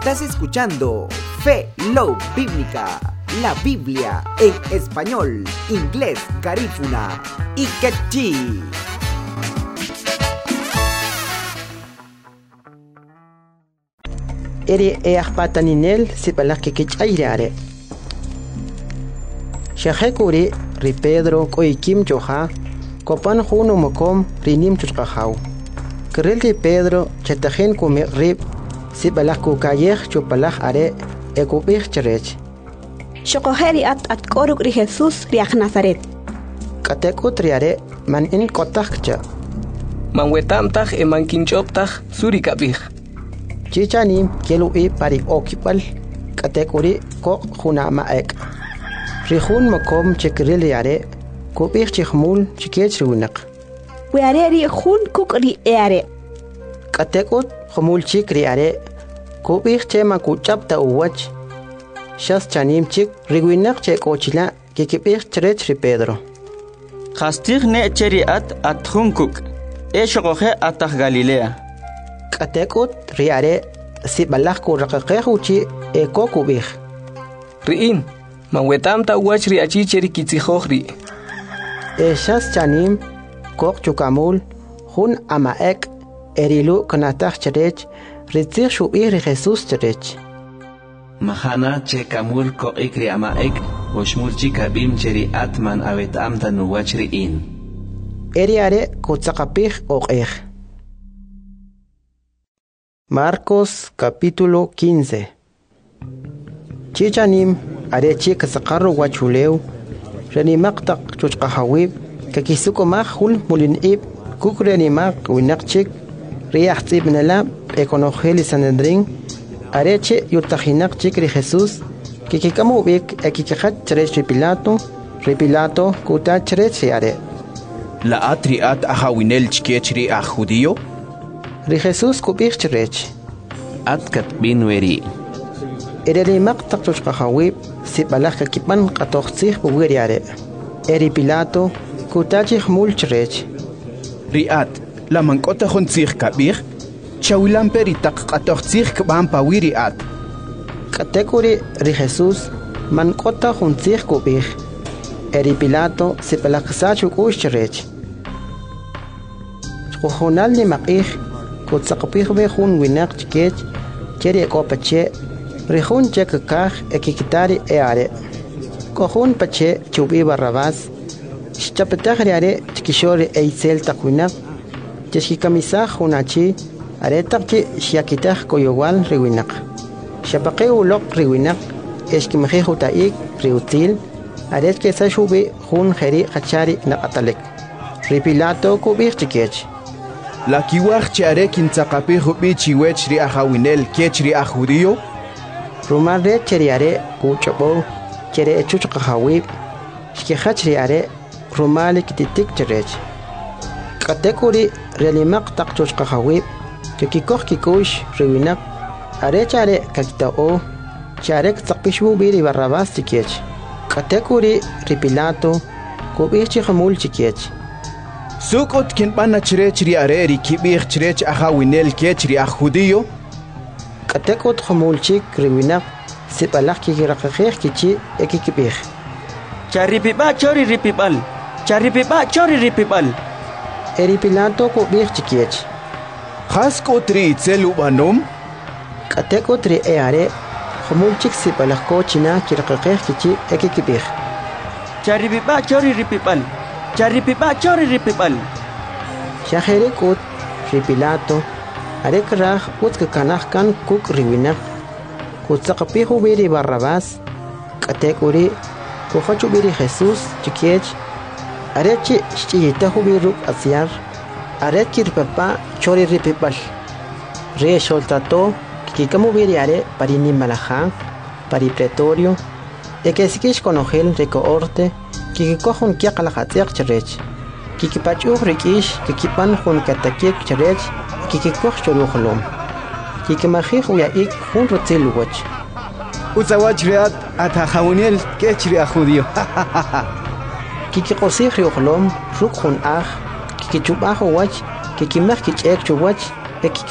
Estás escuchando Fe Love Bíblica, la Biblia en español, inglés, garífuna y quechí. Eri eachpataninel sipalak kikicayare. Shahekuri ri Pedro koikim joha kopan huno mokom rinim chuchqahaw. Kerel ri Pedro chatajen kume rib sipalak kukayeh chupalak are ekupih cherech. Shokoheri at koruk ri Jesus riak Nazaret. Katekut riare man in kotakcha. Man wetamtaj e man kinchoptaj surikapih. Chichanim kelui pari okipal katekuri ko hunama ek. Rihun mokom chekril yare kupih chikhmul chikech runak. Weare ri hun kuk ri eare. Katekut khmul chikri are kupih chema kuchapta uwach. Shas chanim chik riguinak che kochila kikipih cherech ri Pedro. Khastig ne cheriat at hunkuk. E shokohe atah Galilea. Katekut riare sibalak kurakakhuchi e kokubih. Riin, man wetamta uach ri achi cheri kitzijohri. E shas chanim kok chukamul hun ama ek erilu kanatach cherech ritzir shubih ri Jesus cherech. Mahana che kamul ko ikri ama ek oshmul chikabim cheri atman awetamta nuwach riin. Eriare kutzakapih okeh. Marcos capítulo 15. Chichanim are chik sakarro wachuleu renimaktak chuchqahawib kakisukomah hul mulinib kukrenimak winakchik riahtib nala ekonogeli sanedrin are che yutahinak chik ri Jesus kikikamubik ekikhat cherech ri Pilato kuta cherech are la atriat ahawinel chkechri a judío ri Jesus kubih cherech Atkat binweri. Eri maktak chuchqahawib sibalak kakipan qatoqsih buwiriare. Eri Pilato kutachih mul cherech. Riat la mankota khontsih kabih chawilan peritak qatoqsih kban pawiriat. Katekuri ri Jesus mankota khontsih kubih. Eri Pilato sibalak sachuk ush cherech. Chquhonal ni maqih kutsaqpih be hun winak chkech cheri kopache rihun chekakah ekikitari eare kohun pache chubi Barrabás chapetahriare chkishori eisel takwinak cheskikamisah hunachi aretakchi shiakitah koyowal riwinak shapaqe ulok riwinak eskimjehu taik riutil aretke sashubi hun jeri khachari naqatalek ri Pilato kubih chkech la kiwaj chare kintzaqapih bichi wech ri ahawinel kech ri a judío rumare cheriare kuchobo chere chuchqahawib shkihachriare rumale kititik cherech katekuri relimaq taqchuchqahawib kikikoh kikush riwinak arechare kakitao charek tsaqpishu biri Barrabás chikech katekuri ri Pilato kubih chihmul chikech Sukot kinbana cherech ri areri kibih cherech ahawinel kech ri a judío Katekot khomulchik riwinak sipalak kikirakakh kichi ekikibih. Charipiba chori ripibal. Charipiba chori ripibal. Eri Pilato kubih chikiech. Khaskot ri itzelubanum Katekot ri eare khomulchik sipalak kochina kirakakh kichi ekikibih. Charipiba chori ripibal. Charipiba chori ripibal. Shaherekut ri Pilato arekrah utkakanah kan kuk riwinak kutsaqpihu biri Barrabás katekuri kuhachu biri Jesus chikiech arechi chiyitahu biruk asyar arekir papa chori ripipal re soltato kikamu biri are parini malaja pari pretorio ekesikish konogel rekoorte kikikohun kiaqalaqatiq cherech kikipachuh rikish kikipan hun katakik cherech kikikoh cholukhulum kikimajih uyaik hun rotziluwach uzawach riat atahawinel kech ri a judío kikikosih riukhulum rukhun kikichubah wach kikimaj kich'ek chuwach